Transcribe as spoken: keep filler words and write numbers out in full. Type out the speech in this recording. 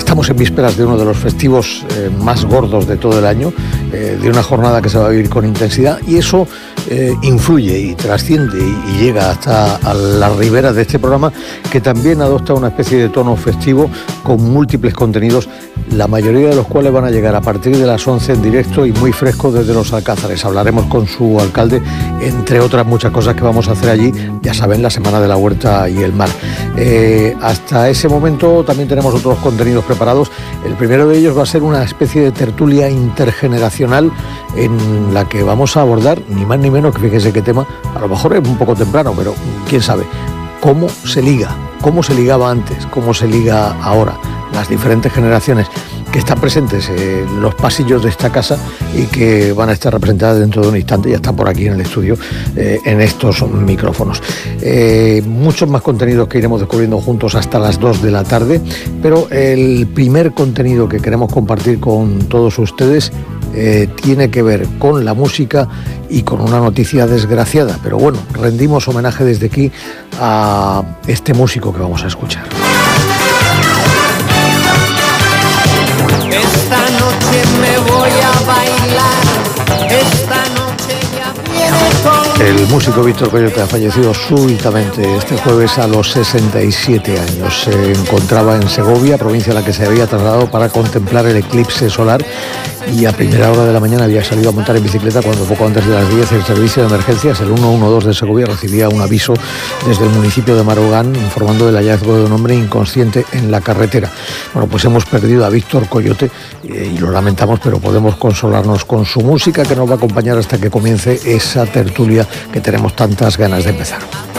estamos en vísperas de uno de los festivos eh, más gordos de todo el año, eh, de una jornada que se va a vivir con intensidad, y eso eh, influye y trasciende y, y llega hasta a la ribera de este programa, que también adopta una especie de tono festivo con múltiples contenidos, la mayoría de los cuales van a llegar a partir de las once en directo y muy frescos desde Los Alcázares. Hablaremos con su alcalde, entre otras muchas cosas que vamos a hacer allí, ya saben, la Semana de la Huerta y el Mar. Eh, hasta ese momento también tenemos otros contenidos preparados. El primero de ellos va a ser una especie de tertulia intergeneracional en la que vamos a abordar, ni más ni menos, que fíjese qué tema, a lo mejor es un poco temprano, pero quién sabe, cómo se liga, cómo se ligaba antes, cómo se liga ahora, las diferentes generaciones que están presentes en los pasillos de esta casa y que van a estar representadas dentro de un instante, ya están por aquí en el estudio, eh, en estos micrófonos. Eh, muchos más contenidos que iremos descubriendo juntos hasta las dos de la tarde, pero el primer contenido que queremos compartir con todos ustedes eh, tiene que ver con la música y con una noticia desgraciada, pero bueno, rendimos homenaje desde aquí a este músico que vamos a escuchar. Esta noche me voy a bailar, esta noche ya viene con... El músico Víctor Coyote ha fallecido súbitamente este jueves a los sesenta y siete años. Se encontraba en Segovia, provincia a la que se había trasladado para contemplar el eclipse solar, y a primera hora de la mañana había salido a montar en bicicleta cuando poco antes de las diez el servicio de emergencias, el ciento doce de Segovia, recibía un aviso desde el municipio de Marogán informando del hallazgo de un hombre inconsciente en la carretera. Bueno, pues hemos perdido a Víctor Coyote eh, y lo lamentamos, pero podemos consolarnos con su música, que nos va a acompañar hasta que comience esa tertulia que tenemos tantas ganas de empezar.